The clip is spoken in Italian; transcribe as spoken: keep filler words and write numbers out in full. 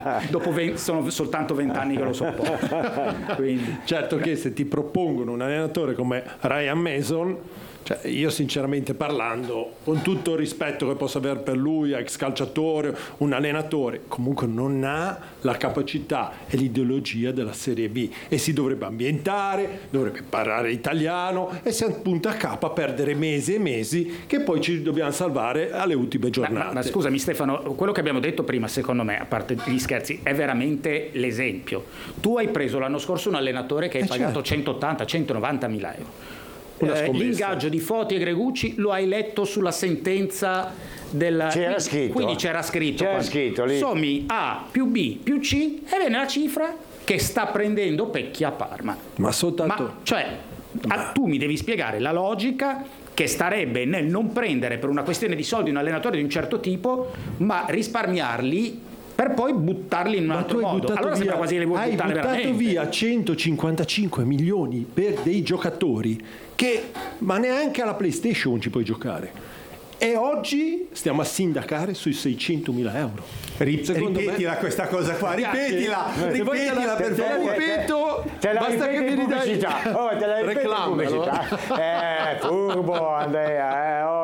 Dopo venti, sono soltanto vent'anni che lo sopporto. Quindi. Certo che se ti propongono un allenatore come Ryan Mason, cioè io sinceramente parlando, con tutto il rispetto che posso avere per lui, ex calciatore, un allenatore, comunque non ha la capacità e l'ideologia della Serie B e si dovrebbe ambientare, dovrebbe parlare italiano e si punta a capo a perdere mesi e mesi che poi ci dobbiamo salvare alle ultime giornate. Ma, ma, ma scusami Stefano, quello che abbiamo detto prima secondo me, a parte gli scherzi, è veramente l'esempio. Tu hai preso l'anno scorso un allenatore che hai eh pagato certo. centottanta centonovanta mila euro. Eh, l'ingaggio di Foti e Gregucci lo hai letto sulla sentenza del... C'era quindi, scritto. Quindi c'era scritto. C'era scritto lì. Sommi A più B più C e viene la cifra che sta prendendo Pecchia a Parma. Ma soltanto... Ma, cioè, a, tu mi devi spiegare la logica che starebbe nel non prendere per una questione di soldi un allenatore di un certo tipo, ma risparmiarli per poi buttarli in un Ma altro tu hai modo. buttato Allora sembra via, quasi che li vuoi hai buttare buttato veramente. via centocinquantacinque milioni per dei giocatori che ma neanche alla PlayStation ci puoi giocare. E oggi stiamo a sindacare sui seicentomila euro. Ripetila me... questa cosa qua, ripetila, Eh, ripetila per te la favore. ripeto, Te la basta che ripeti mi in ridai pubblicità. Oh, te la ripeti in reclamalo. pubblicità. Eh, furbo Andrea, eh, oh.